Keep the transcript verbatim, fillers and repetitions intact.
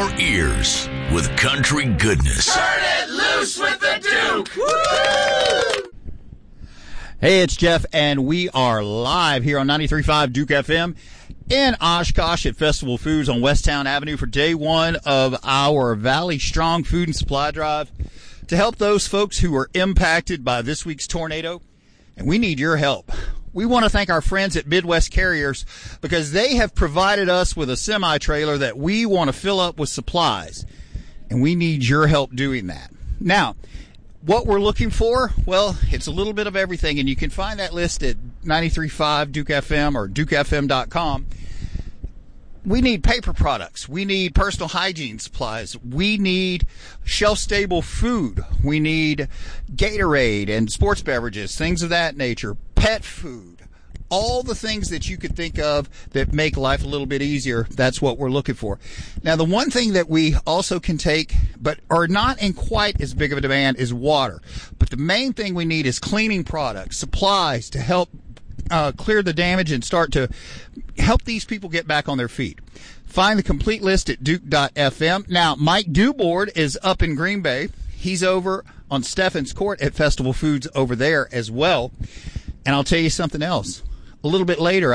your ears with country goodness. Turn it loose with the Duke! Woo! Hey, it's Jeff, and we are live here on ninety-three point five Duke F M in Oshkosh at Festival Foods on Westtown Avenue for day one of our Valley Strong Food and Supply Drive to help those folks who are impacted by this week's tornado. And we need your help. We want to thank our friends at Midwest Carriers because they have provided us with a semi-trailer that we want to fill up with supplies. And we need your help doing that. Now, what we're looking for, well, it's a little bit of everything, and you can find that list at ninety-three point five Duke F M or duke f m dot com. We need paper products. We need personal hygiene supplies. We need shelf-stable food. We need Gatorade and sports beverages, things of that nature, pet food, all the things that you could think of that make life a little bit easier. That's what we're looking for. Now, the one thing that we also can take but are not in quite as big of a demand is water. But the main thing we need is cleaning products, supplies to help uh, clear the damage and start to help these people get back on their feet. Find the complete list at duke dot f m. Now, Mike Dubord is up in Green Bay. He's over on Steffens Court at Festival Foods over there as well. And I'll tell you something else. A little bit later,